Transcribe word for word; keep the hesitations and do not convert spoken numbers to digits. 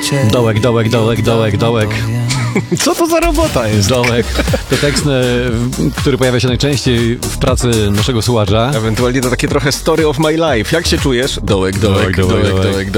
życie. Dołek, dołek, dołek, dołek, dołek. Co to za robota jest? Dołek. To tekst, e, który pojawia się najczęściej w pracy naszego słuchacza. Ewentualnie to takie trochę story of my life. Jak się czujesz? Dołek, dołek, dołek, dołek, dołek.